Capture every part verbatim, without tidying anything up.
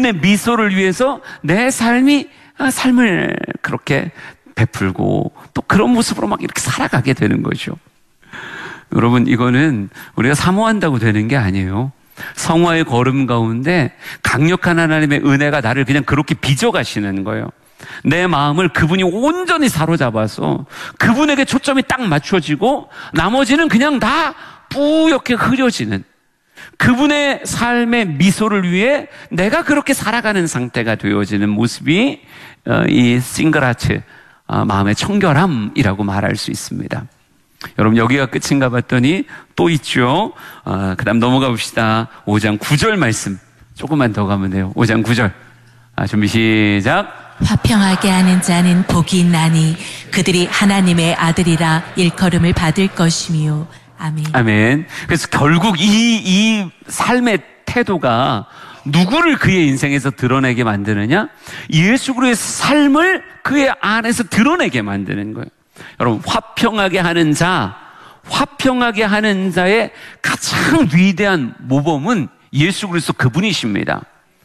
그분의 미소를 위해서 내 삶이 삶을 그렇게 베풀고 또 그런 모습으로 막 이렇게 살아가게 되는 거죠. 여러분, 이거는 우리가 사모한다고 되는 게 아니에요. 성화의 걸음 가운데 강력한 하나님의 은혜가 나를 그냥 그렇게 빚어가시는 거예요. 내 마음을 그분이 온전히 사로잡아서 그분에게 초점이 딱 맞춰지고 나머지는 그냥 다 뿌옇게 흐려지는, 그분의 삶의 미소를 위해 내가 그렇게 살아가는 상태가 되어지는 모습이 이 싱글하트, 마음의 청결함이라고 말할 수 있습니다. 여러분, 여기가 끝인가 봤더니 또 있죠. 아, 그 다음 넘어가 봅시다. 오 장 구 절 말씀 조금만 더 가면 돼요. 오 장 구 절. 아, 준비 시작. 화평하게 하는 자는 복이 있나니 그들이 하나님의 아들이라 일컬음을 받을 것이며. 아멘. 아멘. 그래서 결국 이, 이 삶의 태도가 누구를 그의 인생에서 드러내게 만드느냐? 예수 그리스도의 삶을 그의 안에서 드러내게 만드는 거예요. 여러분, 화평하게 하는 자, 화평하게 하는 자의 가장 위대한 모범은 예수 그리스도 그분이십니다.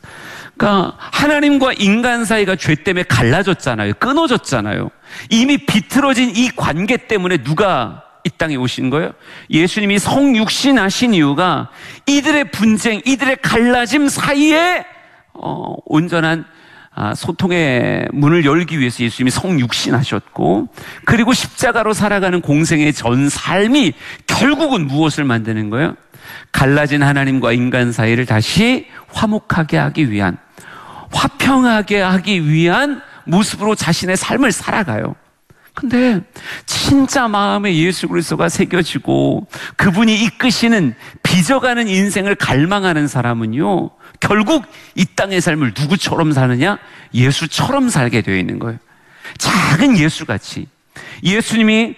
그러니까 하나님과 인간 사이가 죄 때문에 갈라졌잖아요. 끊어졌잖아요. 이미 비틀어진 이 관계 때문에 누가 이 땅에 오신 거예요? 예수님이 성육신하신 이유가 이들의 분쟁, 이들의 갈라짐 사이에 어, 온전한 아, 소통의 문을 열기 위해서 예수님이 성육신하셨고, 그리고 십자가로 살아가는 공생의 전 삶이 결국은 무엇을 만드는 거예요? 갈라진 하나님과 인간 사이를 다시 화목하게 하기 위한, 화평하게 하기 위한 모습으로 자신의 삶을 살아가요. 근데 진짜 마음에 예수 그리스도가 새겨지고 그분이 이끄시는, 빚어가는 인생을 갈망하는 사람은요, 결국 이 땅의 삶을 누구처럼 사느냐? 예수처럼 살게 되어 있는 거예요. 작은 예수같이. 예수님이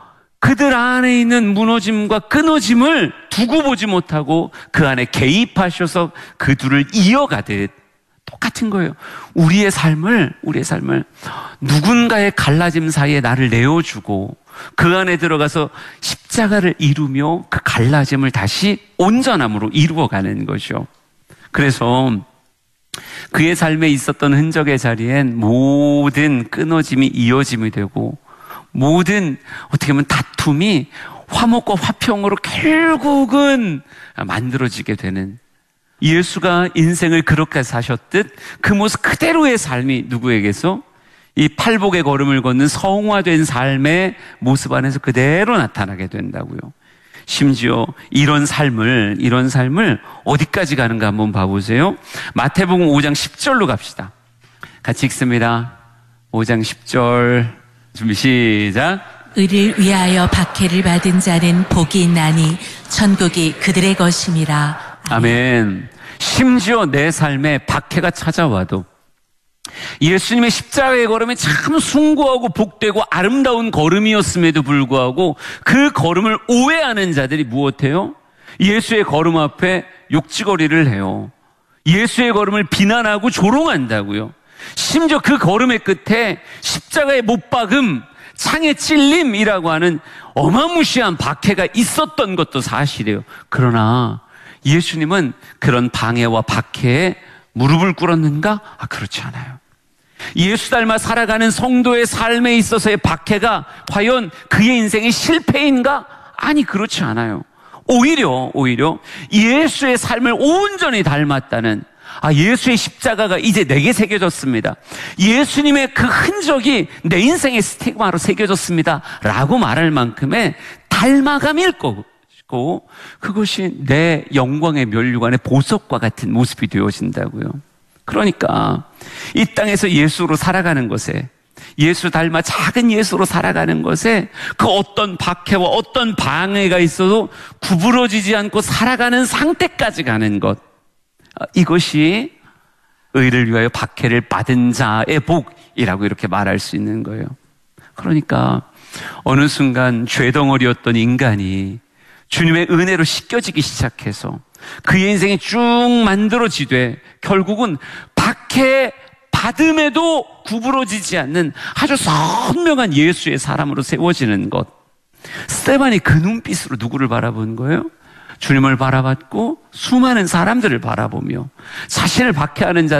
그들 안에 있는 무너짐과 끊어짐을 두고 보지 못하고 그 안에 개입하셔서 그들을 이어가듯 똑같은 거예요. 우리의 삶을, 우리의 삶을 누군가의 갈라짐 사이에 나를 내어주고 그 안에 들어가서 십자가를 이루며 그 갈라짐을 다시 온전함으로 이루어가는 거죠. 그래서 그의 삶에 있었던 흔적의 자리엔 모든 끊어짐이 이어짐이 되고 모든 어떻게 보면 다툼이 화목과 화평으로 결국은 만들어지게 되는, 예수가 인생을 그렇게 사셨듯 그 모습 그대로의 삶이 누구에게서? 이 팔복의 걸음을 걷는 성화된 삶의 모습 안에서 그대로 나타나게 된다고요. 심지어 이런 삶을, 이런 삶을 어디까지 가는가 한번 봐보세요. 마태복음 오 장 십 절로 갑시다. 같이 읽습니다. 오 장 십 절. 준비 시작. 의를 위하여 박해를 받은 자는 복이 있나니 천국이 그들의 것임이라. 아멘. 심지어 내 삶에 박해가 찾아와도 예수님의 십자가의 걸음이 참 숭고하고 복되고 아름다운 걸음이었음에도 불구하고 그 걸음을 오해하는 자들이 무엇해요? 예수의 걸음 앞에 욕지거리를 해요. 예수의 걸음을 비난하고 조롱한다고요. 심지어 그 걸음의 끝에 십자가의 못 박음, 창에 찔림이라고 하는 어마무시한 박해가 있었던 것도 사실이에요. 그러나 예수님은 그런 방해와 박해에 무릎을 꿇었는가? 아, 그렇지 않아요. 예수 닮아 살아가는 성도의 삶에 있어서의 박해가 과연 그의 인생의 실패인가? 아니, 그렇지 않아요. 오히려 오히려 예수의 삶을 온전히 닮았다는, 아, 예수의 십자가가 이제 내게 새겨졌습니다, 예수님의 그 흔적이 내 인생의 스티그마로 새겨졌습니다 라고 말할 만큼의 닮아감일 거고, 그것이 내 영광의 면류관의 보석과 같은 모습이 되어진다고요. 그러니까 이 땅에서 예수로 살아가는 것에, 예수 닮아 작은 예수로 살아가는 것에 그 어떤 박해와 어떤 방해가 있어도 구부러지지 않고 살아가는 상태까지 가는 것, 이것이 의를 위하여 박해를 받은 자의 복이라고 이렇게 말할 수 있는 거예요. 그러니까 어느 순간 죄덩어리였던 인간이 주님의 은혜로 씻겨지기 시작해서 그의 인생이 쭉 만들어지되 결국은 박해 받음에도 구부러지지 않는 아주 선명한 예수의 사람으로 세워지는 것. 스데반이 그 눈빛으로 누구를 바라본 거예요? 주님을 바라봤고 수많은 사람들을 바라보며 자신을 박해하는 자